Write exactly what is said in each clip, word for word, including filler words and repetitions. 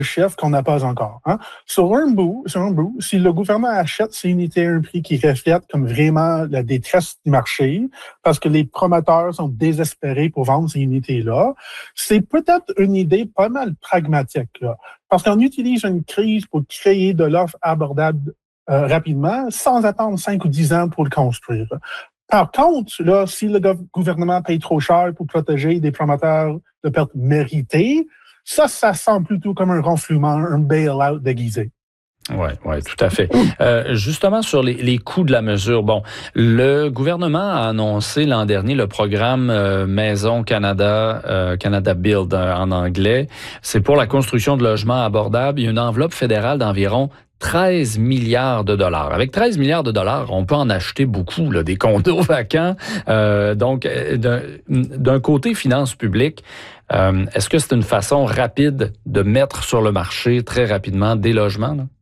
chiffre qu'on n'a pas encore. Hein. Sur un bout, sur un bout, si le gouvernement achète ces unités à un prix qui reflète comme vraiment la détresse du marché, parce que les promoteurs sont désespérés pour vendre ces unités-là, c'est peut-être une idée pas mal pragmatique, là. Parce qu'on utilise une crise pour créer de l'offre abordable euh, rapidement, sans attendre cinq ou dix ans pour le construire. Par contre, là, si le gouvernement paye trop cher pour protéger des promoteurs de pertes méritées, ça, ça sent plutôt comme un renflouement, un bail-out déguisé. Oui, oui, tout à fait. Euh, justement, sur les, les coûts de la mesure, bon, le gouvernement a annoncé l'an dernier le programme euh, Maison Canada, euh, Canada Build euh, en anglais. C'est pour la construction de logements abordables. Il y a une enveloppe fédérale d'environ treize milliards de dollars. Avec treize milliards de dollars, on peut en acheter beaucoup, là, des condos vacants. Euh, donc, d'un, d'un côté finances publiques, euh, est-ce que c'est une façon rapide de mettre sur le marché très rapidement des logements, là?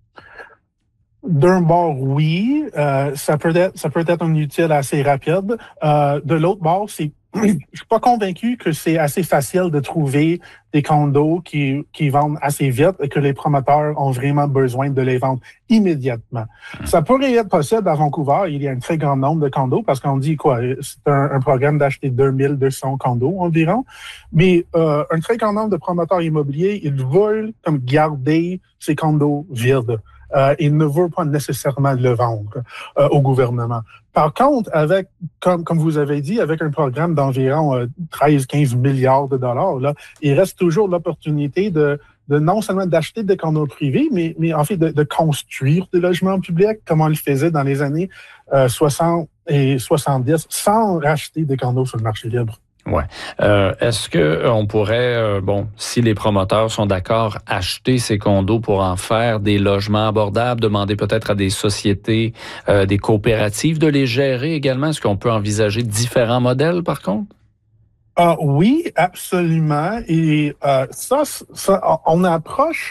D'un bord, oui, euh, ça peut être ça peut être un utile assez rapide. Euh, de l'autre bord, c'est je suis pas convaincu que c'est assez facile de trouver des condos qui qui vendent assez vite et que les promoteurs ont vraiment besoin de les vendre immédiatement. Ça pourrait être possible à Vancouver. Il y a un très grand nombre de condos parce qu'on dit quoi, c'est un, un programme d'acheter deux mille deux cents condos environ. Mais euh, un très grand nombre de promoteurs immobiliers, ils veulent comme garder ces condos vides. Euh, il ne veut pas nécessairement le vendre euh, au gouvernement. Par contre, avec, comme, comme vous avez dit, avec un programme d'environ euh, treize à quinze milliards de dollars, là, il reste toujours l'opportunité de, de non seulement d'acheter des condos privés, mais, mais en fait de, de construire des logements publics, comme on le faisait dans les années euh, soixante et soixante-dix, sans racheter des condos sur le marché libre. Ouais. Euh, est-ce que on pourrait, euh, bon, si les promoteurs sont d'accord, acheter ces condos pour en faire des logements abordables, demander peut-être à des sociétés, euh, des coopératives de les gérer également? Est-ce qu'on peut envisager différents modèles, par contre? Uh, oui, absolument. Et euh, ça, ça, on approche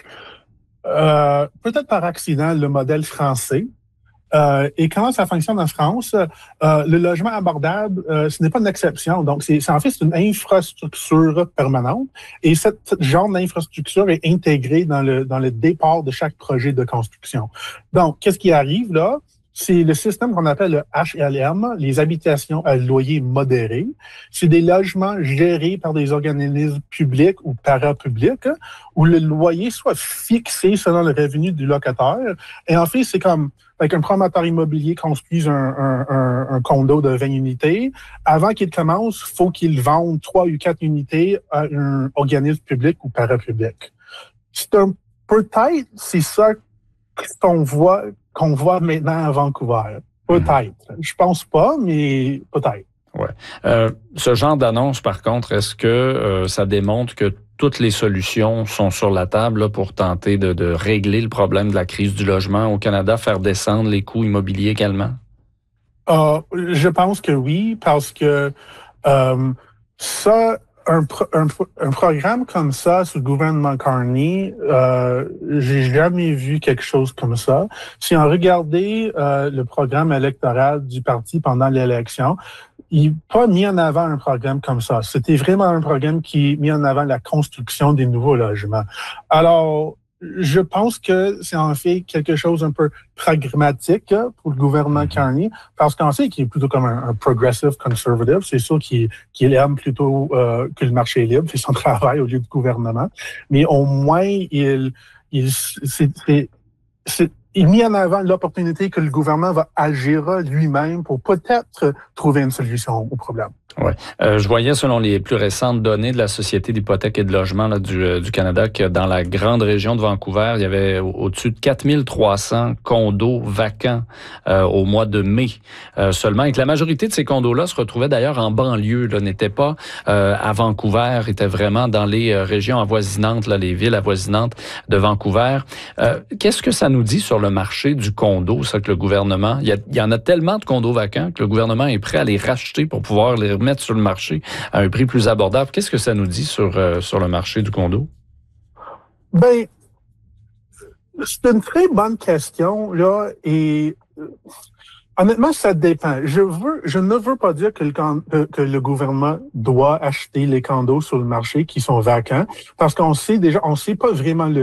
euh, peut-être par accident le modèle français. Euh, et comment ça fonctionne en France? Euh, le logement abordable, euh, ce n'est pas une exception. Donc, c'est, c'est en fait c'est une infrastructure permanente. Et cette, cette genre d'infrastructure est intégrée dans le dans le départ de chaque projet de construction. Donc, qu'est-ce qui arrive là? C'est le système qu'on appelle le H L M, les habitations à loyer modéré. C'est des logements gérés par des organismes publics ou parapublics où le loyer soit fixé selon le revenu du locataire. Et en fait, c'est comme avec un promoteur immobilier construise un, un, un, un condo de vingt unités. Avant qu'il commence, il faut qu'il vende trois ou quatre unités à un organisme public ou parapublic. C'est un, peut-être, c'est ça qu'on voit qu'on voit maintenant à Vancouver. Peut-être. Je pense pas, mais peut-être. Ouais. Euh, ce genre d'annonce, par contre, est-ce que euh, ça démontre que toutes les solutions sont sur la table là, pour tenter de, de régler le problème de la crise du logement au Canada, faire descendre les coûts immobiliers également? Euh, je pense que oui, parce que euh, ça, un, pro- un, un programme comme ça sous le gouvernement Carney, euh, j'ai jamais vu quelque chose comme ça. Si on regardait euh, le programme électoral du parti pendant l'élection, il n'a pas mis en avant un programme comme ça. C'était vraiment un programme qui mis en avant la construction des nouveaux logements. Alors, je pense que c'est en fait quelque chose un peu pragmatique pour le gouvernement Carney, parce qu'on sait qu'il est plutôt comme un, un progressive conservative. C'est sûr qu'il, qu'il aime plutôt euh, que le marché libre, fait son travail au lieu du gouvernement. Mais au moins, il, il, c'est, c'est, c'est, il met en avant l'opportunité que le gouvernement va agir lui-même pour peut-être trouver une solution au problème. Oui. Euh, je voyais, selon les plus récentes données de la Société d'hypothèques et de logement là, du, euh, du Canada, que dans la grande région de Vancouver, il y avait au- au-dessus de quatre mille trois cents condos vacants euh, au mois de mai euh, seulement, et que la majorité de ces condos-là se retrouvaient d'ailleurs en banlieue, là, n'étaient pas euh, à Vancouver, étaient vraiment dans les euh, régions avoisinantes, là, les villes avoisinantes de Vancouver. Euh, qu'est-ce que ça nous dit sur le marché du condo, ça, que le gouvernement... Il y, a, il y en a tellement de condos vacants que le gouvernement est prêt à les racheter pour pouvoir les remettre sur le marché à un prix plus abordable. Qu'est-ce que ça nous dit sur, euh, sur le marché du condo? Ben, c'est une très bonne question, là, et euh, honnêtement, ça dépend. Je veux, je ne veux pas dire que le, que, que le gouvernement doit acheter les condos sur le marché qui sont vacants, parce qu'on sait déjà, on sait pas vraiment le